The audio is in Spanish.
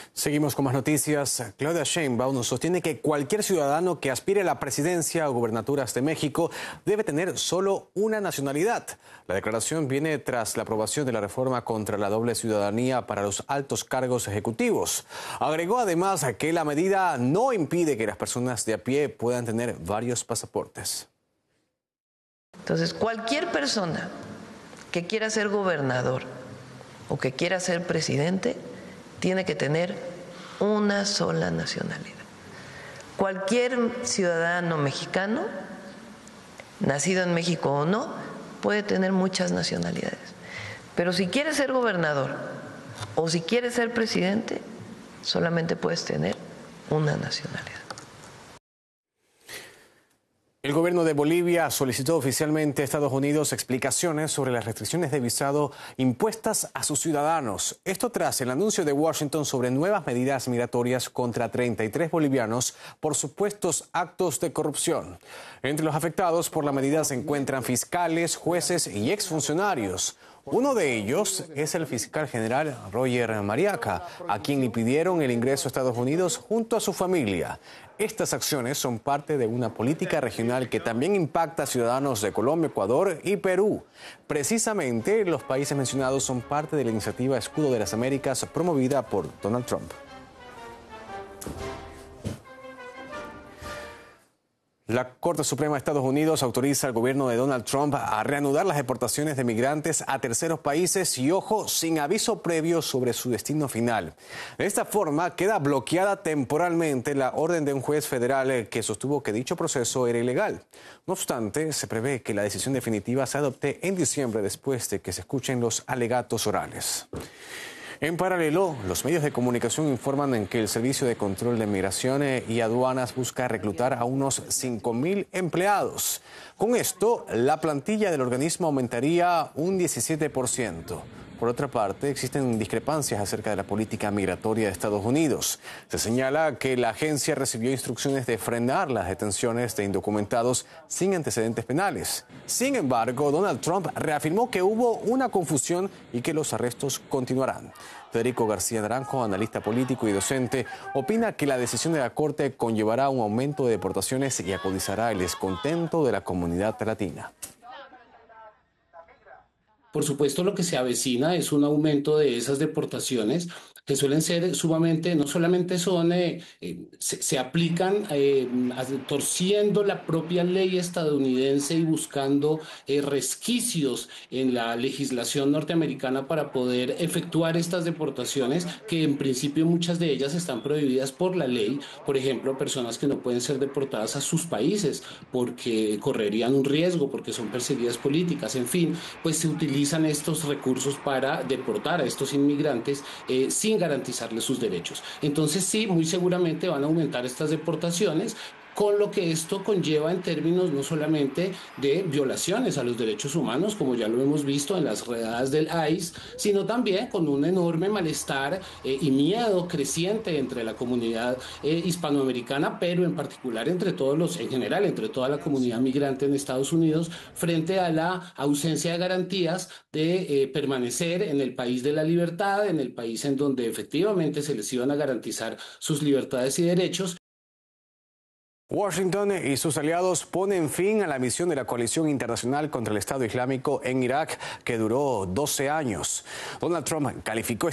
Seguimos con más noticias. Claudia Sheinbaum sostiene que cualquier ciudadano que aspire a la presidencia o gubernaturas de México debe tener solo una nacionalidad. La declaración viene tras la aprobación de la reforma contra la doble ciudadanía para los altos cargos ejecutivos. Agregó además que la medida no impide que las personas de a pie puedan tener varios pasaportes. Entonces, cualquier persona que quiera ser gobernador o que quiera ser presidente tiene que tener una sola nacionalidad. Cualquier ciudadano mexicano, nacido en México o no, puede tener muchas nacionalidades. Pero si quieres ser gobernador o si quieres ser presidente, solamente puedes tener una nacionalidad. El gobierno de Bolivia solicitó oficialmente a Estados Unidos explicaciones sobre las restricciones de visado impuestas a sus ciudadanos. Esto tras el anuncio de Washington sobre nuevas medidas migratorias contra 33 bolivianos por supuestos actos de corrupción. Entre los afectados por la medida se encuentran fiscales, jueces y exfuncionarios. Uno de ellos es el fiscal general Roger Mariaca, a quien le pidieron el ingreso a Estados Unidos junto a su familia. Estas acciones son parte de una política regional que también impacta a ciudadanos de Colombia, Ecuador y Perú. Precisamente, los países mencionados son parte de la iniciativa Escudo de las Américas promovida por Donald Trump. La Corte Suprema de Estados Unidos autoriza al gobierno de Donald Trump a reanudar las deportaciones de migrantes a terceros países y, ojo, sin aviso previo sobre su destino final. De esta forma, queda bloqueada temporalmente la orden de un juez federal que sostuvo que dicho proceso era ilegal. No obstante, se prevé que la decisión definitiva se adopte en diciembre después de que se escuchen los alegatos orales. En paralelo, los medios de comunicación informan en que el Servicio de Control de Migración y Aduanas busca reclutar a unos 5.000 empleados. Con esto, la plantilla del organismo aumentaría un 17%. Por otra parte, existen discrepancias acerca de la política migratoria de Estados Unidos. Se señala que la agencia recibió instrucciones de frenar las detenciones de indocumentados sin antecedentes penales. Sin embargo, Donald Trump reafirmó que hubo una confusión y que los arrestos continuarán. Federico García Naranjo, analista político y docente, opina que la decisión de la Corte conllevará un aumento de deportaciones y acudizará el descontento de la comunidad latina. Por supuesto, lo que se avecina es un aumento de esas deportaciones que suelen ser sumamente, no solamente son, se aplican torciendo la propia ley estadounidense y buscando resquicios en la legislación norteamericana para poder efectuar estas deportaciones, que en principio muchas de ellas están prohibidas por la ley. Por ejemplo, personas que no pueden ser deportadas a sus países porque correrían un riesgo, porque son perseguidas políticas, en fin, pues se utilizan estos recursos para deportar a estos inmigrantes sin garantizarles sus derechos. Entonces sí, muy seguramente van a aumentar estas deportaciones, con lo que esto conlleva en términos no solamente de violaciones a los derechos humanos, como ya lo hemos visto en las redadas del ICE, sino también con un enorme malestar y miedo creciente entre la comunidad hispanoamericana, pero en particular entre toda la comunidad migrante en Estados Unidos, frente a la ausencia de garantías de permanecer en el país de la libertad, en el país en donde efectivamente se les iban a garantizar sus libertades y derechos. Washington y sus aliados ponen fin a la misión de la coalición internacional contra el Estado Islámico en Irak, que duró 12 años. Donald Trump calificó